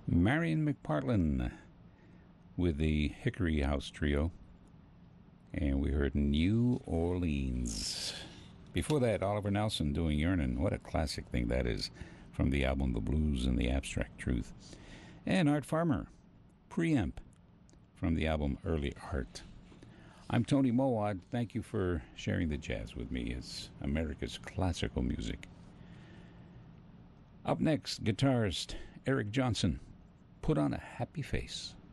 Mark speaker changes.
Speaker 1: Marion McPartlin with the Hickory House Trio. And we heard New Orleans. Before that, Oliver Nelson doing Yearnin'. What a classic thing that is from the album The Blues and the Abstract Truth. And Art Farmer, Preempt from the album Early Art. I'm Tony Mowad. Thank you for sharing the jazz with me. It's America's classical music. Up next, guitarist Eric Johnson. Put on a Happy Face.